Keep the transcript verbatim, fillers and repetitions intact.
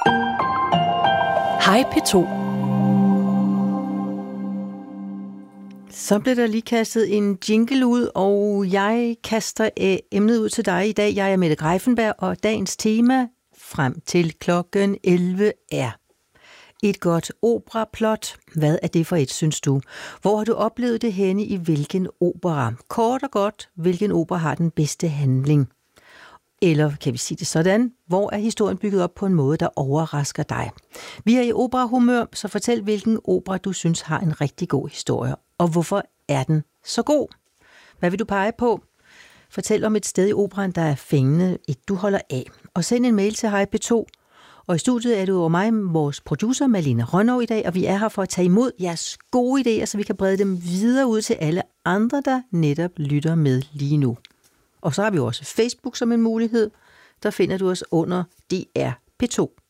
Hej P to. Så blev der lige kastet en jingle ud, og jeg kaster øh, emnet ud til dig i dag. Jeg er Mette Greiffenberg, og dagens tema frem til klokken elleve er et godt operaplot. Hvad er det for et, synes du? Hvor har du oplevet det henne i hvilken opera? Kort og godt, hvilken opera har den bedste handling? Eller kan vi sige det sådan, hvor er historien bygget op på en måde, der overrasker dig? Vi er i operahumør, så fortæl, hvilken opera du synes har en rigtig god historie, og hvorfor er den så god? Hvad vil du pege på? Fortæl om et sted i operaen, der er fængende, et du holder af. Og send en mail til Hej P to. Og i studiet er du over mig, vores producer Malene Rønnow i dag, og vi er her for at tage imod jeres gode idéer, så vi kan brede dem videre ud til alle andre, der netop lytter med lige nu. Og så har vi også Facebook som en mulighed. Der finder du os under D R P to.